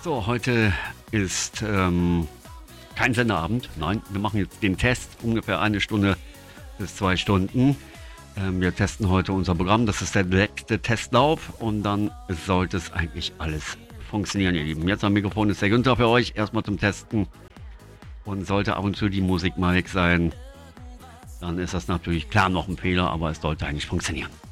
So, heute ist kein Sendeabend. Nein, wir machen jetzt den Test, ungefähr 1 Stunde bis 2 Stunden. Wir testen heute unser Programm. Das ist der letzte Testlauf und dann sollte es eigentlich alles funktionieren, ihr Lieben. Jetzt am Mikrofon ist der Günther für euch, erstmal zum Testen. Und sollte ab und zu die Musik mal weg sein, dann ist das natürlich klar noch ein Fehler, aber es sollte eigentlich funktionieren.